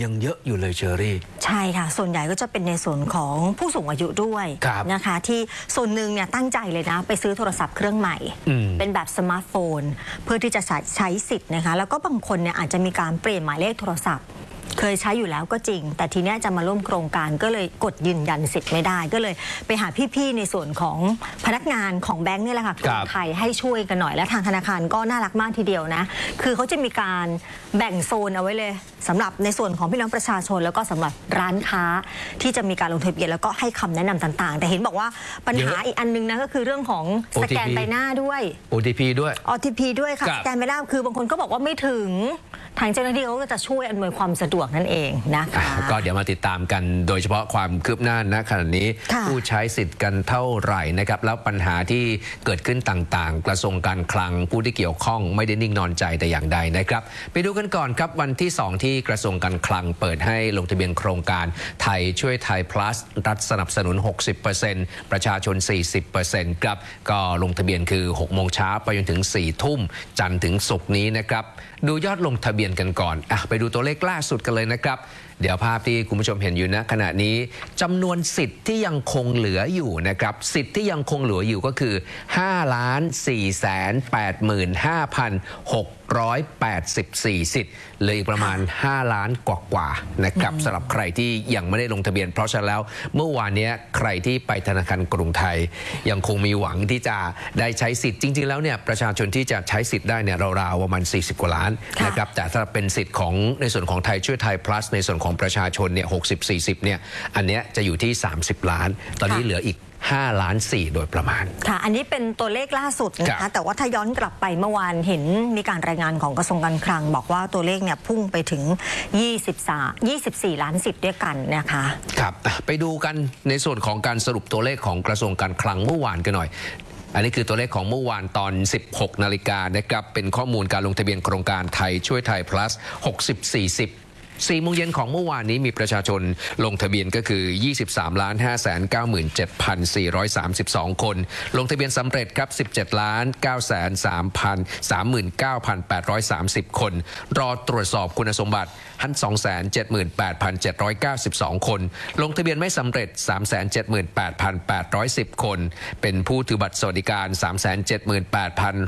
ยังเยอะอยู่เลยเชอรี่ใช่ค่ะส่วนใหญ่ก็จะเป็นในส่วนของผู้สูงอายุด้วยนะคะที่ส่วนหนึ่งเนี่ยตั้งใจเลยนะไปซื้อโทรศัพท์เครื่องใหม่เป็นแบบสมาร์ทโฟนเพื่อที่จะใช้สิทธิ์นะคะแล้วก็บางคนเนี่ยอาจจะมีการเปลี่ยนหมายเลขโทรศัพท์เคยใช้อยู่แล้วก็จริงแต่ทีนี้จะมาร่วมโครงการก็เลยกดยืนยันสิทธิ์ไม่ได้ก็เลยไปหาพี่ๆในส่วนของพนักงานของแบงค์นี่แหละค่ะกรุงไทยให้ช่วยกันหน่อยและทางธนาคารก็น่ารักมากทีเดียวนะคือเขาจะมีการแบ่งโซนเอาไว้เลยสำหรับในส่วนของพี่น้องประชาชนแล้วก็สำหรับร้านค้าที่จะมีการลงทะเบียนแล้วก็ให้คำแนะนำต่างๆแต่เห็นบอกว่าปัญหาอีกอันนึงนะก็คือเรื่องของสแกนใบหน้าด้วย OTP ด้วย OTP ด้วยค่ะสแกนใบหน้าคือบางคนก็บอกว่าไม่ถึงทางเจ้าหน้าที่เขาก็จะช่วยอำนวยความสะดวกนั่นเองนะคะก็เดี๋ยวมาติดตามกันโดยเฉพาะความคืบหน้าณขณะนี้ผู้ใช้สิทธิ์กันเท่าไหร่นะครับแล้วปัญหาที่เกิดขึ้นต่างๆกระทรวงการคลังผู้ที่เกี่ยวข้องไม่ได้นิ่งนอนใจแต่อย่างใดนะครับไปดูกันก่อนครับวันที่2ที่กระทรวงการคลังเปิดให้ลงทะเบียนโครงการไทยช่วยไทย plus รัฐสนับสนุน 60% ประชาชน 40% ครับก็ลงทะเบียนคือ 6 โมงเช้าไปจนถึง 4 ทุ่มจันทร์ถึงศุกร์นี้นะครับดูยอดลงทะเบียนกันก่อนไปดูตัวเลขล่าสุดกันเลยนะครับเดี๋ยวภาพที่คุณผู้ชมเห็นอยู่ณขณะนี้จำนวนสิทธิ์ที่ยังคงเหลืออยู่นะครับสิทธิ์ที่ยังคงเหลืออยู่ก็คือ 5,485,684 สิทธิ์เหลืออีกประมาณ5 ล้านกว่าๆนะครับสำหรับใครที่ยังไม่ได้ลงทะเบียนเพราะฉะนั้นแล้วเมื่อวานนี้ใครที่ไปธนาคารกรุงไทยยังคงมีหวังที่จะได้ใช้สิทธิ์จริงๆแล้วเนี่ยประชาชนที่จะใช้สิทธิ์ได้เนี่ยราวๆประมาณ40 กว่าล้านนะครับแต่ถ้าเป็นสิทธิ์ของในส่วนของไทยช่วยไทย plus ในส่วนของประชาชนเนี่ย60-40เนี่ยอันเนี้ยจะอยู่ที่30 ล้านตอนนี้เหลืออีก5 ล้าน 4โดยประมาณค่ะอันนี้เป็นตัวเลขล่าสุดนะคะแต่ว่าถ้าย้อนกลับไปเมื่อวานเห็นมีการรายงานของกระทรวงการคลังบอกว่าตัวเลขเนี่ยพุ่งไปถึง24 ล้านสิทธิ์ด้วยกันนะคะครับไปดูกันในส่วนของการสรุปตัวเลขของกระทรวงการคลังเมื่อวานกันหน่อยอันนี้คือตัวเลขของเมื่อวานตอน 16 นาฬิกานะครับเป็นข้อมูลการลงทะเบียนโครงการไทยช่วยไทย plus 60-40 4 โมงเย็นของเมื่อวานนี้มีประชาชนลงทะเบียนก็คือ 23,597,432 คนลงทะเบียนสำเร็จครับ 17,933,39,830 คนรอตรวจสอบคุณสมบัติ 278,792 คนลงทะเบียนไม่สำเร็จ 378,810 คนเป็นผู้ถือบัตรสวัสดิการ